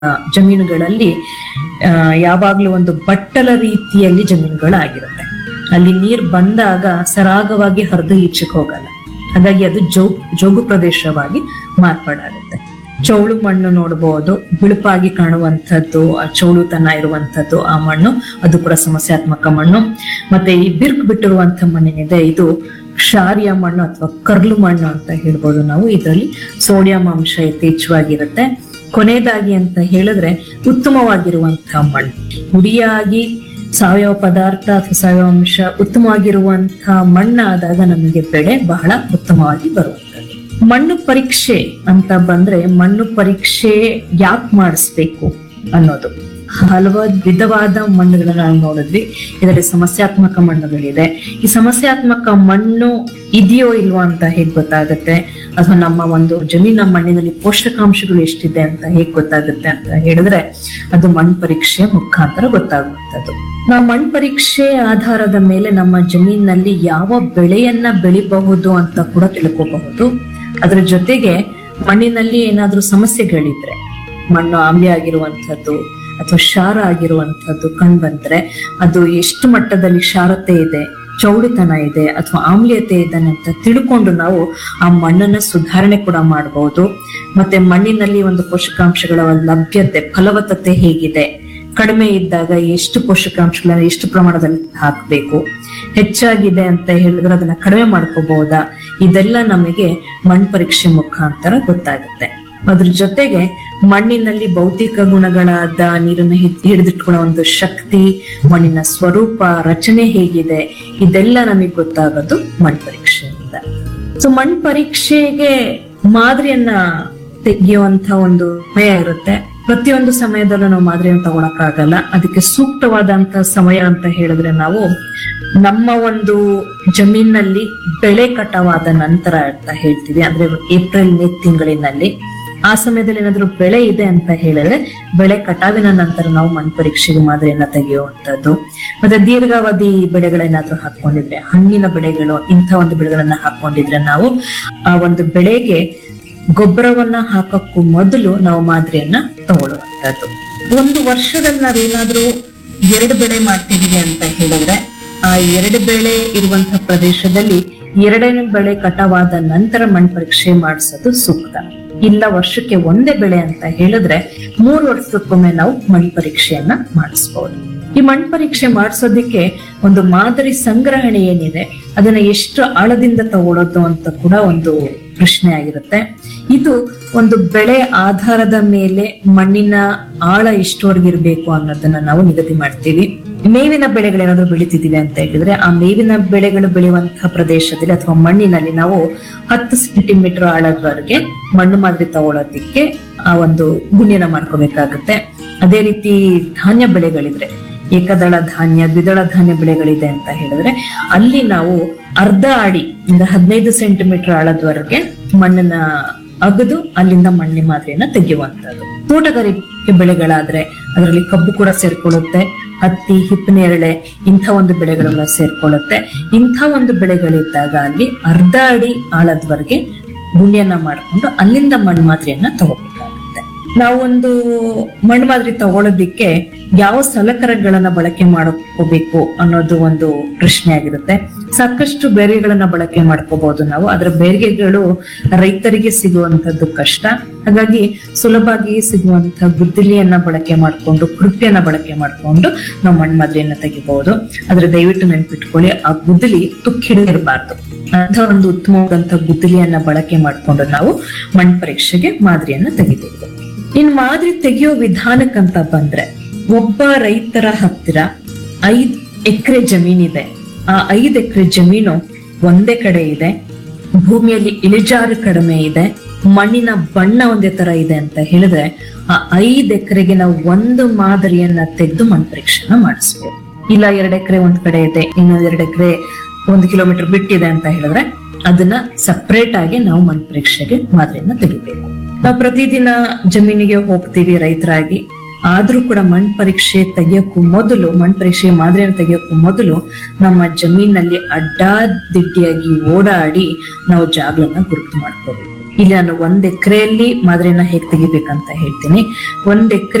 ಜಮೀನುಗಳಲ್ಲಿ ಯಾವಾಗ್ಲೂ ಒಂದು ಬಟ್ಟಲ ರೀತಿಯಲ್ಲಿ ಜಮೀನುಗಳಾಗಿರುತ್ತೆ. ಅಲ್ಲಿ ನೀರ್ ಬಂದಾಗ ಸರಾಗವಾಗಿ ಹರಿದು ಈಚೆಗೆ ಹೋಗಲ್ಲ. ಹಾಗಾಗಿ ಅದು ಜೋಗು ಪ್ರದೇಶವಾಗಿ ಮಾರ್ಪಾಡಾಗುತ್ತೆ. ಚೌಳು ಮಣ್ಣು ನೋಡಬಹುದು, ಬಿಳುಪಾಗಿ ಕಾಣುವಂಥದ್ದು, ಆ ಚೌಳುತನ ಇರುವಂತದ್ದು ಆ ಮಣ್ಣು, ಅದು ಕೂಡ ಸಮಸ್ಯಾತ್ಮಕ ಮಣ್ಣು. ಮತ್ತೆ ಈ ಬಿರುಕು ಬಿಟ್ಟಿರುವಂತ ಮಣ್ಣಿನಿದೆ, ಇದು ಕ್ಷಾರಿಯ ಮಣ್ಣು ಅಥವಾ ಕರ್ಲು ಮಣ್ಣು ಅಂತ ಹೇಳ್ಬೋದು ನಾವು. ಇದರಲ್ಲಿ ಸೋಡಿಯಂ ಅಂಶ ಯಥೇಚ್ಛವಾಗಿರುತ್ತೆ. ಕೊನೆಯದಾಗಿ ಅಂತ ಹೇಳಿದ್ರೆ ಉತ್ತಮವಾಗಿರುವಂತಹ ಮಣ್ಣು, ಹುಡಿಯಾಗಿ ಸಾವಯವ ಪದಾರ್ಥ ಅಥವಾ ಸಾವಯವ ಅಂಶ ಉತ್ತಮವಾಗಿರುವಂತಹ ಮಣ್ಣಾದಾಗ ನಮಗೆ ಬೆಳೆ ಬಹಳ ಉತ್ತಮವಾಗಿ ಬರುವಂತದ್ದು. ಮಣ್ಣು ಪರೀಕ್ಷೆ ಅಂತ ಬಂದ್ರೆ ಮಣ್ಣು ಪರೀಕ್ಷೆ ಯಾಕೆ ಮಾಡಿಸ್ಬೇಕು ಅನ್ನೋದು. ಹಲವಾರು ವಿಧವಾದ ಮಣ್ಣುಗಳನ್ನ ನಾವು ನೋಡಿದ್ವಿ. ಇದರಲ್ಲಿ ಸಮಸ್ಯಾತ್ಮಕ ಮಣ್ಣುಗಳಿದೆ. ಈ ಸಮಸ್ಯಾತ್ಮಕ ಮಣ್ಣು ಇದೆಯೋ ಇಲ್ವೋ ಅಂತ ಹೇಗ್ ಗೊತ್ತಾಗುತ್ತೆ, ಅಥವಾ ನಮ್ಮ ಒಂದು ಜಮೀನ ಮಣ್ಣಿನಲ್ಲಿ ಪೋಷಕಾಂಶಗಳು ಎಷ್ಟಿದೆ ಅಂತ ಹೇಗ್ ಗೊತ್ತಾಗುತ್ತೆ ಅಂತ ಹೇಳಿದ್ರೆ ಅದು ಮಣ್ಣು ಪರೀಕ್ಷೆ ಮುಖಾಂತರ ಗೊತ್ತಾಗುವಂಥದ್ದು. ನಾವು ಮಣ್ಣು ಪರೀಕ್ಷೆ ಆಧಾರದ ಮೇಲೆ ನಮ್ಮ ಜಮೀನಿನಲ್ಲಿ ಯಾವ ಬೆಳೆಯನ್ನ ಬೆಳಿಬಹುದು ಅಂತ ಕೂಡ ತಿಳ್ಕೋಬಹುದು. ಅದರ ಜೊತೆಗೆ ಮಣ್ಣಿನಲ್ಲಿ ಏನಾದ್ರೂ ಸಮಸ್ಯೆಗಳಿದ್ರೆ, ಮಣ್ಣು ಆಮ್ಲ ಆಗಿರುವಂತದ್ದು ಅಥವಾ ಕ್ಷಾರ ಆಗಿರುವಂತದ್ದು ಕಂಡು ಬಂದ್ರೆ ಅದು ಎಷ್ಟು ಮಟ್ಟದಲ್ಲಿ ಕ್ಷಾರತೆ ಇದೆ, ಚೌಡಿತನ ಇದೆ ಅಥವಾ ಆಮ್ಲೀಯತೆ ಇದೆ ಅಂತ ತಿಳ್ಕೊಂಡು ನಾವು ಆ ಮಣ್ಣನ್ನ ಸುಧಾರಣೆ ಕೂಡ ಮಾಡಬಹುದು. ಮತ್ತೆ ಮಣ್ಣಿನಲ್ಲಿ ಒಂದು ಪೋಷಕಾಂಶಗಳ ಲಭ್ಯತೆ, ಫಲವತ್ತತೆ ಹೇಗಿದೆ, ಕಡಿಮೆ ಇದ್ದಾಗ ಎಷ್ಟು ಪೋಷಕಾಂಶಗಳನ್ನ ಎಷ್ಟು ಪ್ರಮಾಣದಲ್ಲಿ ಹಾಕಬೇಕು, ಹೆಚ್ಚಾಗಿದೆ ಅಂತ ಹೇಳಿದ್ರೆ ಅದನ್ನ ಕಡಿಮೆ ಮಾಡ್ಕೋಬಹುದಾ, ಇದೆಲ್ಲ ನಮಗೆ ಮಣ್ಣು ಪರೀಕ್ಷೆ ಮುಖಾಂತರ ಗೊತ್ತಾಗುತ್ತೆ. ಅದ್ರ ಜೊತೆಗೆ ಮಣ್ಣಿನಲ್ಲಿ ಭೌತಿಕ ಗುಣಗಳಾದ ನೀರನ್ನು ಹಿಡಿದಿಟ್ಕೊಳ್ಳೋ ಒಂದು ಶಕ್ತಿ, ಮಣ್ಣಿನ ಸ್ವರೂಪ, ರಚನೆ ಹೇಗಿದೆ, ಇದೆಲ್ಲ ನಮಗೆ ಗೊತ್ತಾಗೋದು ಮಣ್ಣು ಪರೀಕ್ಷೆಯಿಂದ. ಸೊ ಮಣ್ಣು ಪರೀಕ್ಷೆಗೆ ಮಾದರಿಯನ್ನ ತೆಗೆಯುವಂತ ಒಂದು ಸಮಯ ಇರುತ್ತೆ. ಪ್ರತಿಯೊಂದು ಸಮಯದಲ್ಲೂ ನಾವು ಮಾದರಿಯನ್ನು ತಗೊಳಕ್ಕಾಗಲ್ಲ. ಅದಕ್ಕೆ ಸೂಕ್ತವಾದಂತ ಸಮಯ ಅಂತ ಹೇಳಿದ್ರೆ ನಾವು ನಮ್ಮ ಒಂದು ಜಮೀನಲ್ಲಿ ಬೆಳೆ ಕಟಾವಾದ ನಂತರ ಅಂತ ಹೇಳ್ತೀವಿ. ಅಂದ್ರೆ ಏಪ್ರಿಲ್ ಮೇ ತಿಂಗಳಿನಲ್ಲಿ ಆ ಸಮಯದಲ್ಲಿ ಏನಾದ್ರು ಬೆಳೆ ಇದೆ ಅಂತ ಹೇಳಿದ್ರೆ ಬೆಳೆ ಕಟಾವಿನ ನಂತರ ನಾವು ಮಣ್ಣು ಪರೀಕ್ಷೆಗೆ ಮಾದರಿಯನ್ನ ತೆಗೆಯುವಂತದ್ದು. ಮತ್ತೆ ದೀರ್ಘಾವಧಿ ಬೆಳೆಗಳೇನಾದ್ರೂ ಹಾಕೊಂಡಿದ್ರೆ, ಹಣ್ಣಿನ ಬೆಳೆಗಳು, ಇಂಥ ಒಂದು ಬೆಳೆಗಳನ್ನ ಹಾಕೊಂಡಿದ್ರೆ ನಾವು ಆ ಒಂದು ಬೆಳೆಗೆ ಗೊಬ್ಬರವನ್ನ ಹಾಕಕ್ಕೂ ಮೊದಲು ನಾವು ಮಾದರಿಯನ್ನ ತಗೊಳ್ಳುವಂತದ್ದು. ಒಂದು ವರ್ಷದಲ್ಲಿ ನಾವೇನಾದ್ರೂ 2 ಬೆಳೆ ಮಾಡ್ತಿದೀವಿ ಅಂತ ಹೇಳಿದ್ರೆ ಆ 2 ಬೆಳೆ ಇರುವಂತಹ ಪ್ರದೇಶದಲ್ಲಿ 2ನೇ ಬೆಳೆ ಕಟಾವಾದ ನಂತರ ಮಣ್ಣು ಪರೀಕ್ಷೆ ಮಾಡಿಸೋದು ಸೂಕ್ತ. ಇಲ್ಲ ವರ್ಷಕ್ಕೆ 1 ಬೆಳೆ ಅಂತ ಹೇಳಿದ್ರೆ 3 ವರ್ಷಕ್ಕೊಮ್ಮೆ ನಾವು ಮಣ್ಣು ಪರೀಕ್ಷೆಯನ್ನ ಮಾಡಿಸ್ಬೋದು. ಈ ಮಣ್ಣು ಪರೀಕ್ಷೆ ಮಾಡಿಸೋದಿಕ್ಕೆ ಒಂದು ಮಾದರಿ ಸಂಗ್ರಹಣೆ ಏನಿದೆ ಅದನ್ನ ಎಷ್ಟು ಆಳದಿಂದ ತಗೊಳ್ಳೋದು ಅಂತ ಕೂಡ ಒಂದು ಪ್ರಶ್ನೆ ಆಗಿರುತ್ತೆ. ಇದು ಒಂದು ಬೆಳೆ ಆಧಾರದ ಮೇಲೆ ಮಣ್ಣಿನ ಆಳ ಎಷ್ಟುವರೆಗಿರ್ಬೇಕು ಅನ್ನೋದನ್ನ ನಾವು ನಿಗದಿ ಮಾಡ್ತೀವಿ. ಮೇವಿನ ಬೆಳೆಗಳೇನಾದ್ರೂ ಬೆಳಿತಿದೀವಿ ಅಂತ ಹೇಳಿದ್ರೆ ಆ ಮೇವಿನ ಬೆಳೆಗಳು ಬೆಳೆಯುವಂತಹ ಪ್ರದೇಶದಲ್ಲಿ ಅಥವಾ ಮಣ್ಣಿನಲ್ಲಿ ನಾವು 10 ಸೆಂಟಿಮೀಟರ್ ಆಳದವರೆಗೆ ಮಣ್ಣು ಮಾದರಿ ತಗೊಳ್ಳೋದಿಕ್ಕೆ ಆ ಒಂದು ಗುಣಿಯನ್ನ ಮಾಡ್ಕೋಬೇಕಾಗುತ್ತೆ. ಅದೇ ರೀತಿ ಧಾನ್ಯ ಬೆಳೆಗಳಿದ್ರೆ, ಏಕದಳ ಧಾನ್ಯ, ದ್ವಿದಳ ಧಾನ್ಯ ಬೆಳೆಗಳಿದೆ ಅಂತ ಹೇಳಿದ್ರೆ ಅಲ್ಲಿ ನಾವು ಅರ್ಧ ಅಡಿ ಇಂದ 15 ಸೆಂಟಿಮೀಟರ್ ಆಳದವರೆಗೆ ಮಣ್ಣನ್ನ ಅಗದು ಅಲ್ಲಿಂದ ಮಣ್ಣಿನ ಮಾದರಿಯನ್ನ ತೆಗೆಯುವಂತದ್ದು. ತೋಟಗಾರಿಕೆ ಬೆಳೆಗಳಾದ್ರೆ ಅದರಲ್ಲಿ ಕಬ್ಬು ಕೂಡ ಸೇರ್ಕೊಳ್ಳುತ್ತೆ, ಹತ್ತಿ, ಹಿಪ್ಪನೇರಳೆ, ಇಂಥ ಒಂದು ಬೆಳೆಗಳೆಲ್ಲ ಸೇರ್ಕೊಳ್ಳುತ್ತೆ. ಇಂಥ ಒಂದು ಬೆಳೆಗಳಿದ್ದಾಗ ಅಲ್ಲಿ ಅರ್ಧ ಅಡಿ ಆಳದವರೆಗೆ ಗುಂಡಿಯನ್ನ ಮಾಡಿಕೊಂಡು ಅಲ್ಲಿಂದ ಮಣ್ಣು ಮಾದರಿಯನ್ನ ತಗೋಬೇಕಾಗುತ್ತೆ. ನಾವೊಂದು ಮಣ್ಣು ಮಾದರಿ ತಗೊಳ್ಳೋದಿಕ್ಕೆ ಯಾವ ಸಲಕರಣೆಗಳನ್ನ ಬಳಕೆ ಮಾಡ್ಕೋಬೇಕು ಅನ್ನೋದು ಒಂದು ಪ್ರಶ್ನೆ ಆಗಿರುತ್ತೆ. ಸಾಕಷ್ಟು ಬೇರಿಗೆಗಳನ್ನ ಬಳಕೆ ಮಾಡ್ಕೋಬಹುದು ನಾವು. ಅದರ ಬೇರಿಗೆಗಳು ರೈತರಿಗೆ ಸಿಗುವಂತದ್ದು ಕಷ್ಟ. ಹಾಗಾಗಿ ಸುಲಭವಾಗಿ ಸಿಗುವಂತಹ ಗುದ್ದಲಿಯನ್ನ ಬಳಕೆ ಮಾಡ್ಕೊಂಡು, ಕೃಪಿಯನ್ನ ಬಳಕೆ ಮಾಡ್ಕೊಂಡು ನಾವು ಮಣ್ಣು ಮಾದರಿಯನ್ನ ತೆಗಿಬಹುದು. ಆದ್ರೆ ದಯವಿಟ್ಟು ನೆನ್ಪಿಟ್ಕೊಳ್ಳಿ, ಆ ಗುದ್ದಲಿ ತುಕ್ಕಿಡಿರಬಾರ್ದು. ಅಂತ ಒಂದು ಉತ್ತಮವಾದಂತಹ ಗುದ್ದಲಿಯನ್ನ ಬಳಕೆ ಮಾಡ್ಕೊಂಡು ನಾವು ಮಣ್ಣು ಪರೀಕ್ಷೆಗೆ ಮಾದರಿಯನ್ನ ತೆಗಿಬೇಕು. ಇನ್ ಮಾದರಿ ತೆಗೆಯೋ ವಿಧಾನಕ್ಕಂತ ಬಂದ್ರೆ ಒಬ್ಬ ರೈತರ ಹತ್ತಿರ 5 ಎಕರೆ ಜಮೀನಿದೆ. ಆ 5 ಎಕರೆ ಜಮೀನು ಒಂದೇ ಕಡೆ ಇದೆ, ಭೂಮಿಯಲ್ಲಿ ಇಳಿಜಾರು ಕಡಿಮೆ ಇದೆ, ಮಣ್ಣಿನ ಬಣ್ಣ ಒಂದೇ ತರ ಇದೆ ಅಂತ ಹೇಳಿದ್ರೆ ಆ 5 ಎಕರೆಗೆ ನಾವು ಒಂದು ಮಾದರಿಯನ್ನ ತೆಗೆದು ಮಣ್ಣು ಪರೀಕ್ಷೆನ ಮಾಡಿಸ್ಬೋದು. ಇಲ್ಲ 2 ಎಕರೆ ಒಂದ್ ಕಡೆ ಇದೆ, ಇನ್ನು 2 ಎಕರೆ 1 ಕಿಲೋಮೀಟರ್ ಬಿಟ್ಟಿದೆ ಅಂತ ಹೇಳಿದ್ರೆ ಅದನ್ನ ಸಪರೇಟ್ ಆಗಿ ನಾವು ಮಣ್ಣು ಪರೀಕ್ಷೆಗೆ ಮಾದರಿಯನ್ನ ತೆಗಿಬೇಕು. ನಾವು ಪ್ರತಿದಿನ ಜಮೀನಿಗೆ ಹೋಗ್ತೀವಿ ರೈತರಾಗಿ, ಆದ್ರೂ ಕೂಡ ಮಣ್ಣು ಪರೀಕ್ಷೆ ತೆಗಿಯೋಕ್ಕೂ ಮೊದಲು, ಮಣ್ಣು ಪರೀಕ್ಷೆ ಮಾದರಿಯನ್ನು ತೆಗಿಯೋಕ್ಕೂ ಮೊದಲು ನಮ್ಮ ಜಮೀನಲ್ಲಿ ಅಡ್ಡಾದಿಡ್ಡಿಯಾಗಿ ಓಡಾಡಿ ನಾವು ಜಾಗಗಳನ್ನ ಗುರುತು ಮಾಡ್ಕೋಬೇಕು. ಇಲ್ಲಿ ನಾನು 1 ಎಕರೆಯಲ್ಲಿ ಮಾದರಿನ ಹೇಗೆ ತೆಗಿಬೇಕಂತ ಹೇಳ್ತೀನಿ. 1 ಎಕರೆ